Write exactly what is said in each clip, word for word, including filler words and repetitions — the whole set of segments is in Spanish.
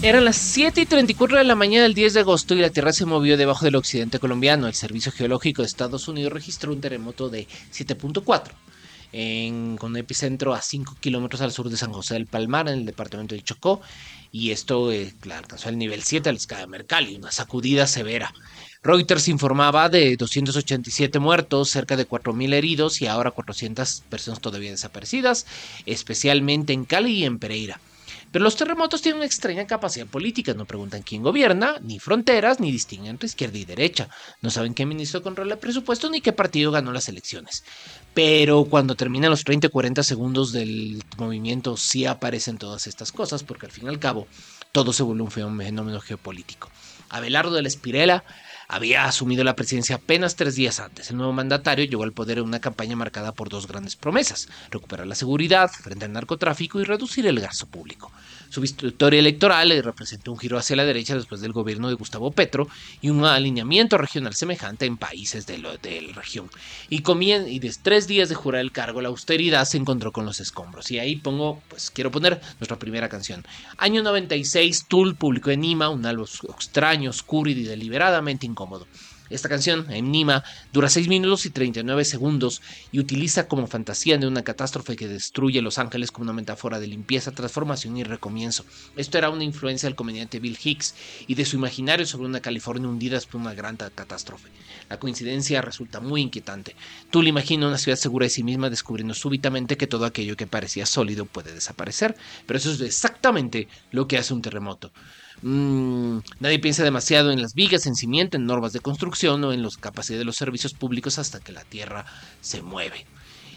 Eran las siete y treinta y cuatro de la mañana del diez de agosto y la Tierra se movió debajo del occidente colombiano. El Servicio Geológico de Estados Unidos registró un terremoto de siete punto cuatro en, con un epicentro a cinco kilómetros al sur de San José del Palmar, en el departamento de Chocó. Y esto eh, alcanzó el nivel siete a la escala de Mercalli, una sacudida severa. Reuters informaba de doscientos ochenta y siete muertos, cerca de cuatro mil heridos y ahora cuatrocientas personas todavía desaparecidas, especialmente en Cali y en Pereira. Pero los terremotos tienen una extraña capacidad política, no preguntan quién gobierna, ni fronteras, ni distinguen entre izquierda y derecha, no saben qué ministro controla el presupuesto ni qué partido ganó las elecciones. Pero cuando terminan los treinta o cuarenta segundos del movimiento sí aparecen todas estas cosas, porque al fin y al cabo todo se vuelve un fenómeno geopolítico. Abelardo de la Espirela había asumido la presidencia apenas tres días antes. El nuevo mandatario llegó al poder en una campaña marcada por dos grandes promesas: recuperar la seguridad frente al narcotráfico y reducir el gasto público. Su victoria electoral le representó un giro hacia la derecha después del gobierno de Gustavo Petro y un alineamiento regional semejante en países de, lo, de la región. Y, comien y desde tres días de jurar el cargo, la austeridad se encontró con los escombros. Y ahí pongo, pues quiero poner nuestra primera canción. Año noventa y seis, Tool publicó en Nima un álbum extraño, oscuro y deliberadamente incómodo. Esta canción, en Nima, dura seis minutos y treinta y nueve segundos y utiliza como fantasía de una catástrofe que destruye Los Ángeles como una metáfora de limpieza, transformación y recomienzo. Esto era una influencia del comediante Bill Hicks y de su imaginario sobre una California hundida por una gran catástrofe. La coincidencia resulta muy inquietante. Tú le imaginas una ciudad segura de sí misma descubriendo súbitamente que todo aquello que parecía sólido puede desaparecer, pero eso es exactamente lo que hace un terremoto. Mm, nadie piensa demasiado en las vigas, en cimiento, en normas de construcción o en la capacidad de los servicios públicos hasta que la tierra se mueve.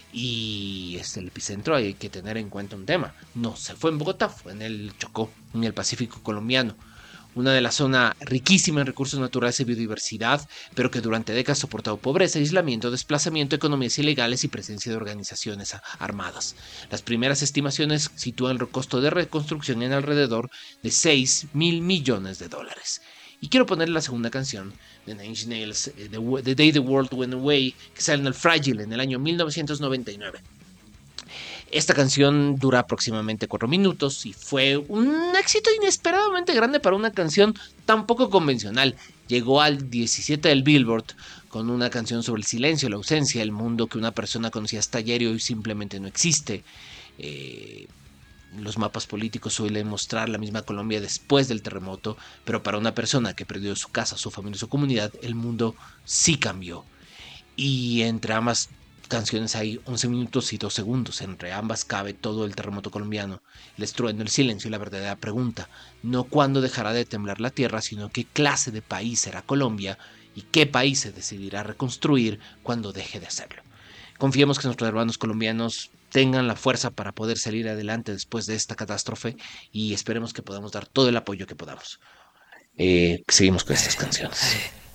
Y es el epicentro, hay que tener en cuenta un tema. No se fue en Bogotá, fue en el Chocó, en el Pacífico colombiano. Una de la zona riquísima en recursos naturales y biodiversidad, pero que durante décadas ha soportado pobreza, aislamiento, desplazamiento, economías ilegales y presencia de organizaciones armadas. Las primeras estimaciones sitúan el costo de reconstrucción en alrededor de seis mil millones de dólares. Y quiero poner la segunda canción de Nine Inch Nails, eh, the, the Day the World Went Away, que sale en el Fragile en el año mil novecientos noventa y nueve. Esta canción dura aproximadamente cuatro minutos y fue un éxito inesperadamente grande para una canción tan poco convencional. Llegó al diecisiete del Billboard con una canción sobre el silencio, la ausencia, el mundo que una persona conocía hasta ayer y hoy simplemente no existe. Eh, los mapas políticos suelen mostrar la misma Colombia después del terremoto, pero para una persona que perdió su casa, su familia, su comunidad, el mundo sí cambió. Y entre ambas canciones hay once minutos y dos segundos. Entre ambas cabe todo el terremoto colombiano, el estruendo, el silencio y la verdadera pregunta. No cuándo dejará de temblar la tierra, sino qué clase de país será Colombia y qué país se decidirá reconstruir cuando deje de hacerlo. Confiemos que nuestros hermanos colombianos tengan la fuerza para poder salir adelante después de esta catástrofe y esperemos que podamos dar todo el apoyo que podamos. Eh, seguimos con estas canciones.